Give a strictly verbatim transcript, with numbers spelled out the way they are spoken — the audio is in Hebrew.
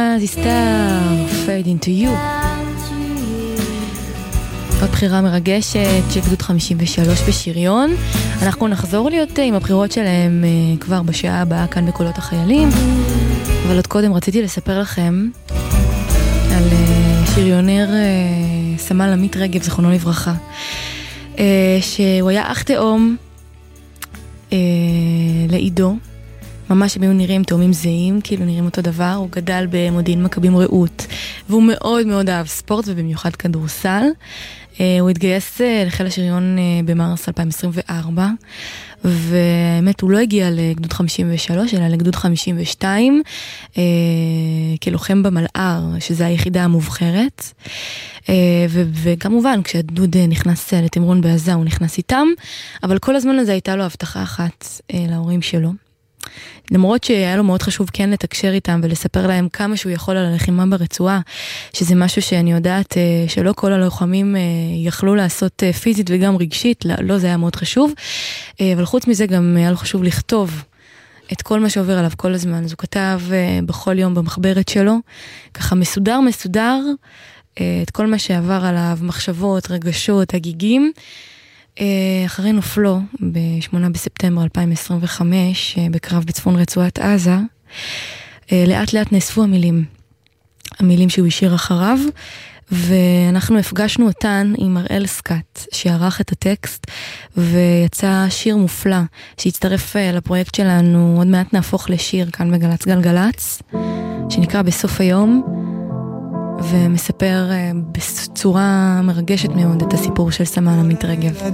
Jazzy Star, Fade Into You. עוד בחירה מרגשת של גדוד חמישים ושלוש בשריון. אנחנו נחזור להיות עם הבחירות שלהם כבר בשעה הבאה כאן בקולות החיילים, אבל עוד קודם רציתי לספר לכם על שריונר סמל עמית רגב, זכרונו לברכה, שהוא היה אח תאום לעידו, ממש הם היו נראים תאומים זהים, כאילו נראים אותו דבר. הוא גדל במודיעין מכבים רעות, והוא מאוד מאוד אהב ספורט ובמיוחד כדורסל. הוא התגייס לחיל השריון במרס אלפיים עשרים וארבע, והאמת הוא לא הגיע לגדוד חמישים ושלוש, אלא לגדוד חמישים ושתיים, כלוחם במלער, שזו היחידה המובחרת. וכמובן, כשהגדוד נכנס לתמרון בעזה, הוא נכנס איתם, אבל כל הזמן הזה הייתה לו הבטחה אחת להורים שלו. למרות שהיה לו מאוד חשוב כן לתקשר איתם ולספר להם כמה שהוא יכול על הלחימה ברצועה, שזה משהו שאני יודעת שלא כל הלוחמים יכלו לעשות פיזית וגם רגשית, לא, זה היה מאוד חשוב, אבל חוץ מזה גם היה לו חשוב לכתוב את כל מה שעובר עליו כל הזמן. אז הוא כתב בכל יום במחברת שלו, ככה מסודר מסודר, את כל מה שעבר עליו, מחשבות, רגשות, הגיגים. אחרי נופלו ב-שמונה בספטמבר אלפיים עשרים וחמש בקרב בצפון רצועת עזה, לאט לאט נאספו המילים, המילים שהוא השאיר אחריו, ואנחנו הפגשנו אותן עם אראל סקאט שערך את הטקסט, ויצא שיר מופלא שהצטרף לפרויקט שלנו, עוד מעט נהפוך לשיר כאן בגלץ גלגלץ, שנקרא בסוף היום, ומספר בצורה מרגשת מאוד את הסיפור של סמל עמית רגב.